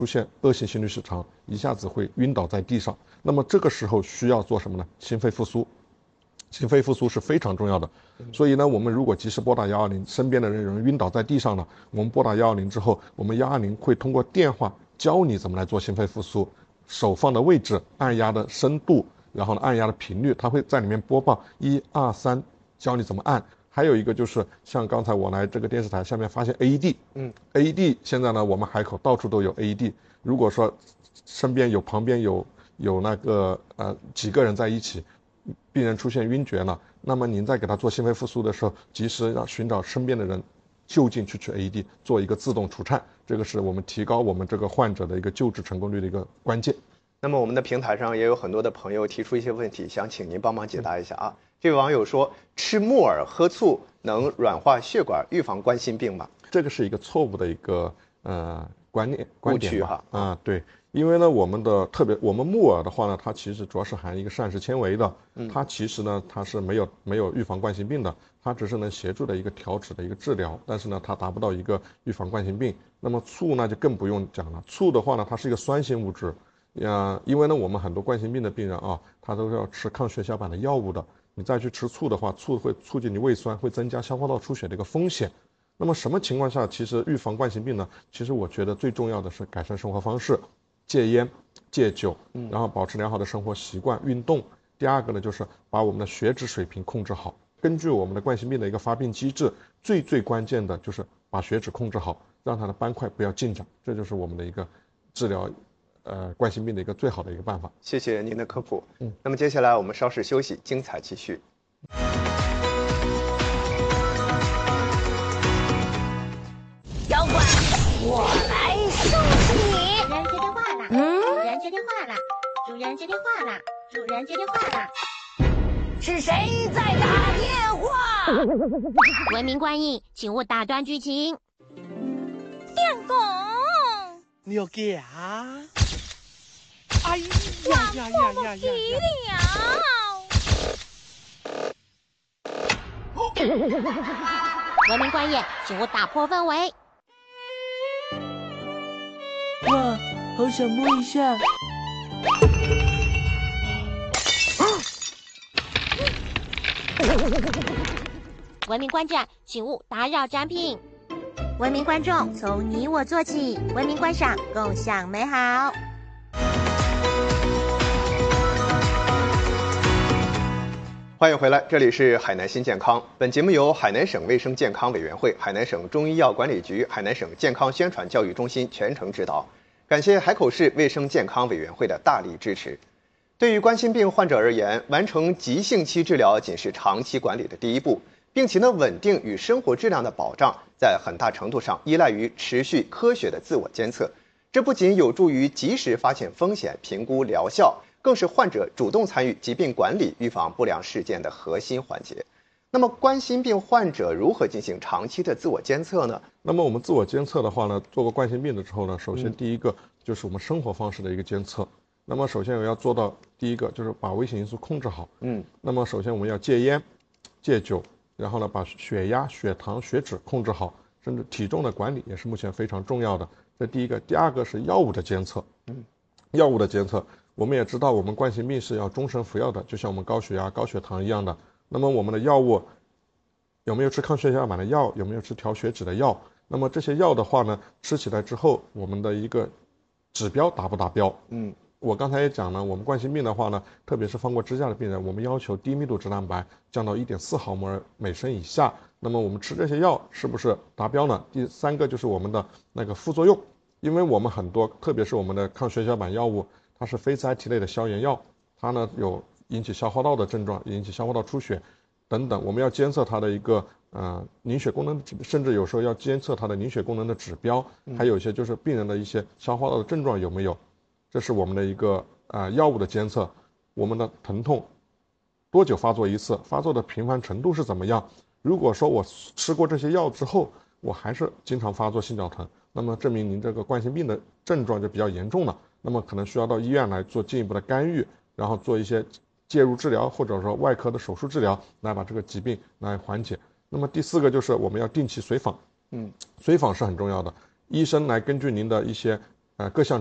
出现恶性心律失常，一下子会晕倒在地上。那么这个时候需要做什么呢？心肺复苏。心肺复苏是非常重要的，所以呢，我们如果及时拨打120，身边的人晕倒在地上了，我们拨打120之后，我们120会通过电话教你怎么来做心肺复苏，手放的位置、按压的深度，然后呢按压的频率，它会在里面播报1、2、3，教你怎么按。还有一个就是像刚才我来这个电视台下面发现 AED，AED 现在呢我们海口到处都有 AED， 如果说身边旁边有那个几个人在一起，病人出现晕厥了，那么您在给他做心肺复苏的时候，及时要寻找身边的人就近去取 AED， 做一个自动除颤，这个是我们提高我们这个患者的一个救治成功率的一个关键。 那么我们的平台上也有很多的朋友提出一些问题，想请您帮忙解答一下啊。这位网友说，吃木耳喝醋能软化血管，预防冠心病吗？ 这个是一个错误的一个观点吧。 对，因为呢我们木耳的话呢，它其实主要是含一个膳食纤维的，它其实呢它是没有预防冠心病的，它只是能协助的一个调脂的一个治疗，但是呢它达不到一个预防冠心病。那么醋呢就更不用讲了，醋的话呢它是一个酸性物质，因为呢我们很多冠心病的病人啊，他都是要吃抗血小板的药物的，你再去吃醋的话，醋会促进你胃酸，会增加消化道出血的一个风险。那么什么情况下其实预防冠心病呢？其实我觉得最重要的是改善生活方式，戒烟戒酒，然后保持良好的生活习惯，运动。第二个呢就是把我们的血脂水平控制好。根据我们的冠心病的一个发病机制，最关键的就是把血脂控制好，让它的斑块不要进展，这就是我们的一个治疗冠心病的一个最好的一个办法。 谢谢您的科普。那么接下来我们稍事休息，精彩继续。 小管，我来收拾你。人接电话了，人接电话了，主人接电话了，主人接电话了。是谁在打电话？ 文明观印，请勿打断剧情。 电工， 你要给啊？哎呀呀呀呀呀！ 文明观印，请勿打破氛围。 哇，好想摸一下。 文明观战，请勿打扰展品。 文明观众，从你我做起，文明观赏，共享美好。 欢迎回来，这里是海南新健康。本节目由海南省卫生健康委员会、海南省中医药管理局、海南省健康宣传教育中心全程指导，感谢海口市卫生健康委员会的大力支持。对于冠心病患者而言，完成急性期治疗仅是长期管理的第一步，病情的稳定与生活质量的保障，在很大程度上依赖于持续科学的自我监测。这不仅有助于及时发现风险、评估疗效，更是患者主动参与疾病管理、预防不良事件的核心环节。那么，冠心病患者如何进行长期的自我监测呢？ 那么我们自我监测的话呢，做过冠心病的之后呢，首先第一个就是我们生活方式的一个监测。那么首先我要做到第一个就是把危险因素控制好。那么首先我们要戒烟、戒酒，然后呢把血压、血糖、血脂控制好，甚至体重的管理也是目前非常重要的。这第一个。第二个是药物的监测。药物的监测，我们也知道我们冠心病是要终身服药的，就像我们高血压、高血糖一样的。那么我们的药物有没有吃抗血小板的药，有没有吃调血脂的药？那么这些药的话呢，吃起来之后，我们的一个指标达不达标？我刚才也讲了，我们冠心病的话呢，特别是放过支架的病人，我们要求低密度脂蛋白降到1.4毫摩每升以下。那么我们吃这些药是不是达标呢？第三个就是我们的那个副作用，因为我们很多，特别是我们的抗血小板药物，它是非甾体类的消炎药，它呢有引起消化道的症状，引起消化道出血等等，我们要监测它的一个凝血功能，甚至有时候要监测它的凝血功能的指标，还有一些就是病人的一些消化道的症状有没有，这是我们的一个药物的监测。我们的疼痛多久发作一次，发作的频繁程度是怎么样？如果说我吃过这些药之后，我还是经常发作心绞疼，那么证明您这个冠心病的症状就比较严重了，那么可能需要到医院来做进一步的干预，然后做一些介入治疗，或者说外科的手术治疗，来把这个疾病来缓解。那么第四个就是我们要定期随访，随访是很重要的，医生来根据您的一些各项